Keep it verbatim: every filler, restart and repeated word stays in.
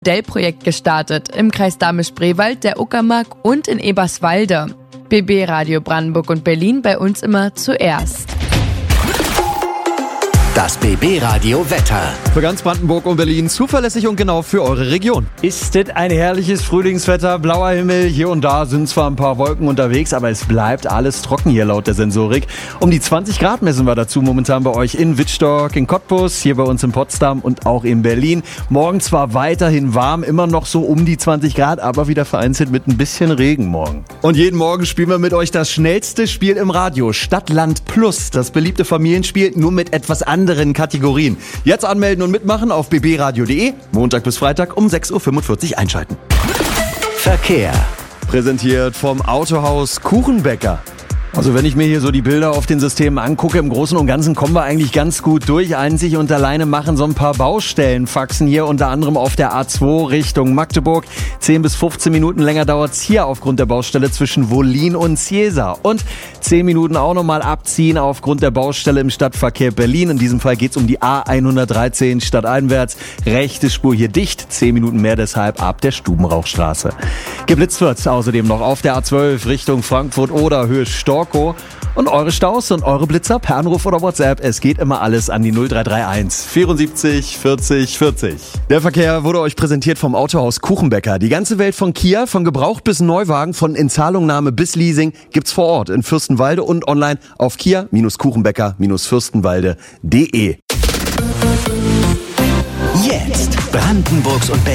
Modellprojekt gestartet im Kreis Dahme-Spreewald, der Uckermark und in Eberswalde. B B Radio Brandenburg und Berlin bei uns immer zuerst. Das B B-Radio Wetter. Für ganz Brandenburg und Berlin zuverlässig und genau für eure Region. Ist das ein herrliches Frühlingswetter, blauer Himmel, hier und da sind zwar ein paar Wolken unterwegs, aber es bleibt alles trocken hier laut der Sensorik. Um die zwanzig Grad messen wir dazu momentan bei euch in Wittstock, in Cottbus, hier bei uns in Potsdam und auch in Berlin. Morgen zwar weiterhin warm, immer noch so um die zwanzig Grad, aber wieder vereinzelt mit ein bisschen Regen morgen. Und jeden Morgen spielen wir mit euch das schnellste Spiel im Radio, Stadt, Land Plus, das beliebte Familienspiel, nur mit etwas anderem. anderen Kategorien. Jetzt anmelden und mitmachen auf b b radio punkt d e. Montag bis Freitag um sechs Uhr fünfundvierzig einschalten. Verkehr. Präsentiert vom Autohaus Kuchenbäcker. Also wenn ich mir hier so die Bilder auf den Systemen angucke, im Großen und Ganzen kommen wir eigentlich ganz gut durch. Einzig und alleine machen so ein paar Baustellenfaxen hier, unter anderem auf der A zwei Richtung Magdeburg. zehn bis fünfzehn Minuten länger dauert's hier aufgrund der Baustelle zwischen Wollin und Ciesa. Und zehn Minuten auch nochmal abziehen aufgrund der Baustelle im Stadtverkehr Berlin. In diesem Fall geht's um die A hundertdreizehn stadteinwärts. Rechte Spur hier dicht, zehn Minuten mehr deshalb ab der Stubenrauchstraße. Geblitzt wird's außerdem noch auf der A zwölf Richtung Frankfurt oder Höhe Storkow. Und eure Staus und eure Blitzer per Anruf oder WhatsApp, es geht immer alles an die null drei drei eins vierundsiebzig vierzig vierzig. Der Verkehr wurde euch präsentiert vom Autohaus Kuchenbäcker. Die ganze Welt von Kia, von Gebraucht bis Neuwagen, von Inzahlungnahme bis Leasing gibt's vor Ort in Fürstenwalde und online auf kia Kuchenbäcker Fürstenwalde punkt de. Jetzt Brandenburgs und